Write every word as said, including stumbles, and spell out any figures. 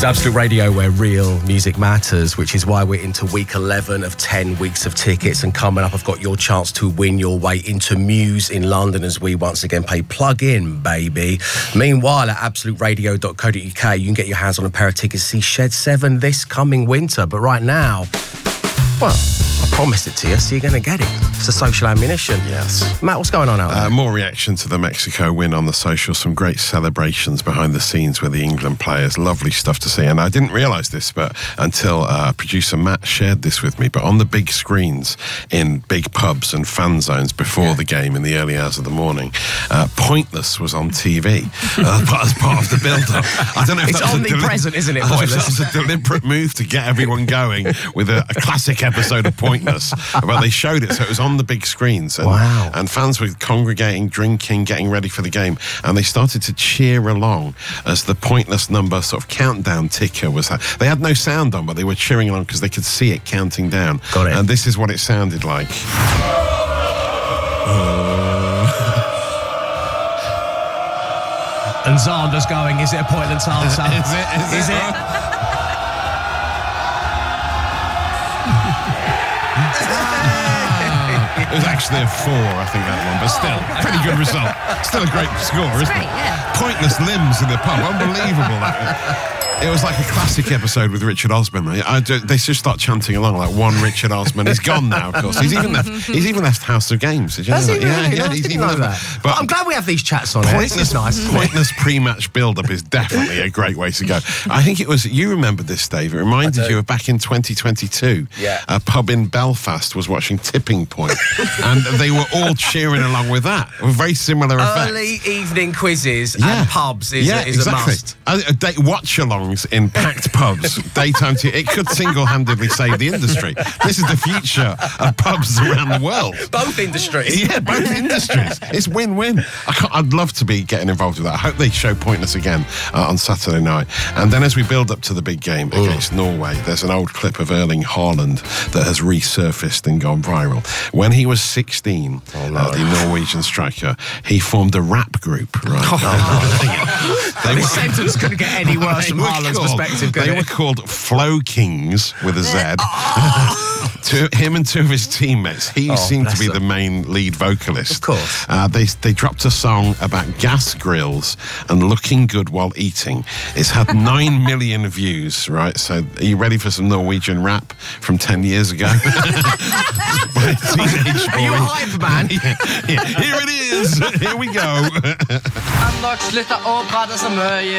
Absolute Radio, where real music matters, which is why we're into week eleven of ten weeks of tickets. And coming up, I've got your chance to win your way into Muse in London as we once again play Plug In, baby. Meanwhile, at absolute radio dot co dot U K, you can get your hands on a pair of tickets to see Shed seven this coming winter. But right now, well, I promised it to you, so you're going to get it. It's a social ammunition. Yes. Matt, what's going on out there? Uh, more reaction to the Mexico win on the social. Some great celebrations behind the scenes with the England players. Lovely stuff to see. And I didn't realise this but until uh, producer Matt shared this with me. But on the big screens in big pubs and fan zones before yeah. the game in the early hours of the morning, uh, Pointless was on T V uh, as part of the build-up. I don't know if it's that was omnipresent, a isn't it, Pointless? That was a deliberate move to get everyone going with a, a classic episode of Pointless. But they showed it, so it was on the big screens. And, wow. and fans were congregating, drinking, getting ready for the game. And they started to cheer along as the Pointless number sort of countdown ticker was... They had no sound on, but they were cheering along because they could see it counting down. Got it. And this is what it sounded like. And Xander's going, is it a Pointless answer? Is it? Is, is it? it? It was actually a four, I think, that one, but still, pretty good result. Still a great score, isn't great, it? Yeah. Pointless limbs in the pub, unbelievable. That. It was like a classic episode with Richard Osman. I, I, they just start chanting along like one Richard Osman. He's gone now, of course. He's even left. He's even left House of Games. Did you Has know he that? really? Yeah, yeah. No, He's I even know left. that. But But I'm glad we have these chats on. Pointless, This is nice. pointless pre-match build-up is definitely a great way to go. I think it was. You remember this, Dave? It reminded you of back in twenty twenty-two. Yeah. A pub in Belfast was watching Tipping Point, and they were all cheering along with that. A very similar effect. Early evening quizzes Yeah. and pubs is, yeah, a, is exactly. a must. A, a day, watch-alongs in packed pubs, daytime. T- it could single-handedly save the industry. This is the future of pubs around the world. Both industries. Yeah, both industries. It's win-win. I can't, I'd love to be getting involved with that. I hope they show Pointless again uh, on Saturday night. And then as we build up to the big game against Ooh. Norway, there's an old clip of Erling Haaland that has resurfaced and gone viral. When he was sixteen, oh, no. uh, the Norwegian striker, he formed a rap group. Right? Oh, no. This sentence couldn't get any worse from Haaland's called, perspective. They it? were called Flow Kings with a Z. To him and two of his teammates. He Oh, seemed to be them. the main lead vocalist. Of course. Uh, they, they dropped a song about gas grills and looking good while eating. It's had nine million views, right? So are you ready for some Norwegian rap from ten years ago? By a teenage boy. Are you a hype man? Yeah, yeah. Here it is. Here we go.